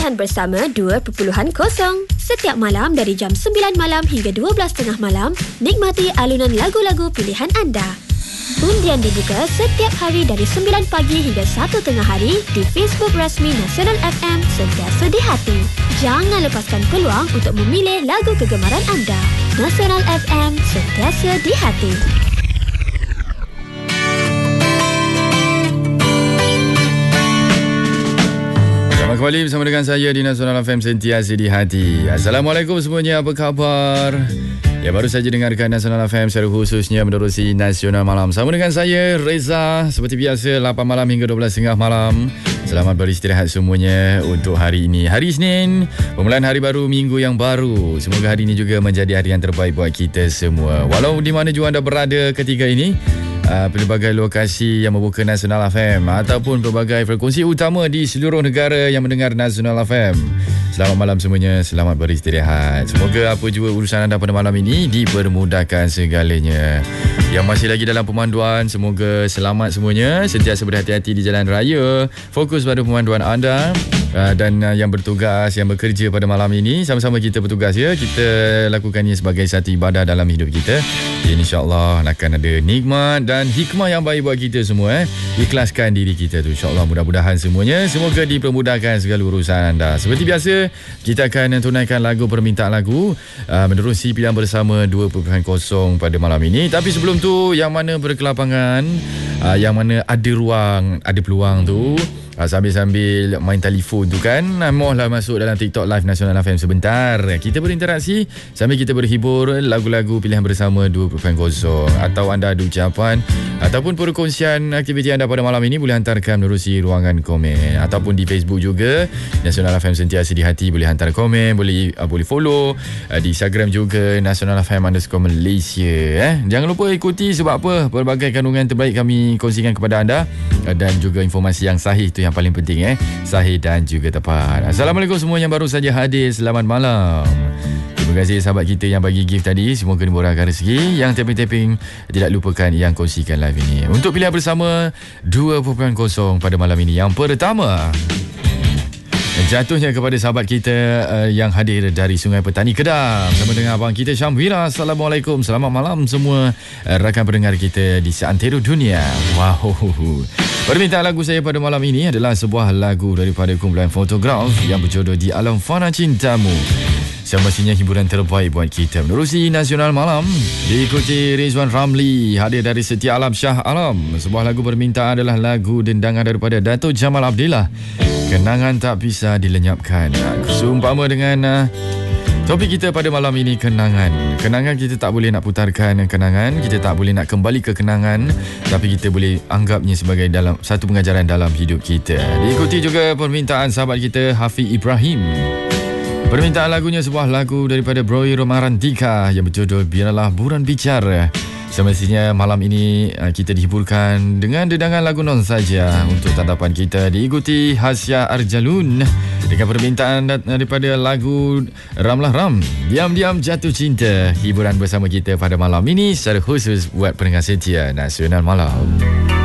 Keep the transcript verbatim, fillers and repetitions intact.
Pilihan Bersama dua titik kosong. Setiap malam dari jam sembilan malam hingga dua belas tiga puluh malam, nikmati alunan lagu-lagu pilihan anda. Undian dibuka setiap hari dari sembilan pagi hingga satu tengah hari di Facebook rasmi Nasional F M Sentiasa di Hati. Jangan lepaskan peluang untuk memilih lagu kegemaran anda. Nasional F M Sentiasa di Hati. Selamat kembali bersama dengan saya di Nasional F M Sentiasa di Hati. Assalamualaikum semuanya, apa khabar? Ya, baru saja dengarkan Nasional F M secara khususnya menerusi Nasional Malam. Sama dengan saya, Reza. Seperti biasa, lapan malam hingga dua belas tiga puluh malam. Selamat beristirahat semuanya untuk hari ini. Hari Isnin, permulaan hari baru, minggu yang baru. Semoga hari ini juga menjadi hari yang terbaik buat kita semua. Walau di mana juga anda berada ketika ini, Uh, pelbagai lokasi yang membuka Nasional F M ataupun pelbagai frekuensi utama di seluruh negara yang mendengar Nasional F M. Selamat malam semuanya, selamat beristirahat. Semoga apa juga urusan anda pada malam ini dipermudahkan segalanya. Yang masih lagi dalam pemanduan, semoga selamat semuanya, sentiasa berhati-hati di jalan raya, fokus pada pemanduan anda. Uh, dan uh, yang bertugas, yang bekerja pada malam ini, sama-sama kita bertugas ya. Kita lakukannya sebagai satu ibadah dalam hidup kita. InsyaAllah akan ada nikmat dan hikmah yang baik buat kita semua. Eh. Ikhlaskan diri kita tu, insyaAllah. Mudah-mudahan semuanya semoga dipermudahkan segala urusan anda. Seperti biasa, kita akan tunaikan lagu permintaan lagu uh, menerusi Pilihan Bersama dua titik kosong pada malam ini. Tapi sebelum tu, yang mana berkelapangan, uh, yang mana ada ruang, ada peluang tu, Uh, sambil-sambil main telefon tu kan, mohlah masuk dalam TikTok Live Nasional F M sebentar. Kita berinteraksi sambil kita berhibur lagu-lagu Pilihan Bersama dua titik kosong. Atau anda ada ucapan ataupun perkongsian aktiviti anda pada malam ini, boleh hantarkan menerusi ruangan komen. Ataupun di Facebook juga, Nasional F M Sentiasa di Hati, boleh hantar komen, boleh uh, boleh follow. Uh, di Instagram juga, Nasional F M underscore Malaysia. Eh. Jangan lupa ikuti, sebab apa? Pelbagai kandungan terbaik kami kongsikan kepada anda. Uh, dan juga informasi yang sahih tu yang paling penting, eh sahih dan juga tepat. Assalamualaikum semua yang baru saja hadir, selamat malam. Terima kasih sahabat kita yang bagi gift tadi, semoga dimurahkan rezeki. Yang tapping-tapping, tidak lupakan yang kongsikan live ini. Untuk Pilihan Bersama dua titik kosong pada malam ini, yang pertama jatuhnya kepada sahabat kita uh, yang hadir dari Sungai Petani Kedah, bersama dengan abang kita Syamwira. Assalamualaikum, selamat malam semua uh, rakan pendengar kita di seantero dunia. Wow. Permintaan lagu saya pada malam ini adalah sebuah lagu daripada kumpulan Photograph yang berjodoh Di Alam Fana Cintamu. Semestinya hiburan terbaik buat kita menerusi Nasional Malam. Diikuti Rizwan Ramli hadir dari Setia Alam Shah Alam. Sebuah lagu permintaan adalah lagu dendangan daripada Dato' Jamal Abdillah, Kenangan Tak Bisa Dilenyapkan. Seumpama dengan uh, topik kita pada malam ini, kenangan. Kenangan kita tak boleh nak putarkan kenangan, kita tak boleh nak kembali ke kenangan, tapi kita boleh anggapnya sebagai dalam satu pengajaran dalam hidup kita. Diikuti juga permintaan sahabat kita Hafiz Ibrahim. Permintaan lagunya sebuah lagu daripada Broy Romarantika yang berjudul Biarlah Buran Bicara. Semestinya malam ini kita dihiburkan dengan dendangan lagu non saja. Untuk tatapan kita diikuti Hasya Arjalun dengan permintaan daripada lagu Ramlah Ram, Diam-Diam Jatuh Cinta. Hiburan bersama kita pada malam ini secara khusus buat pendengar setia Nasional Malam.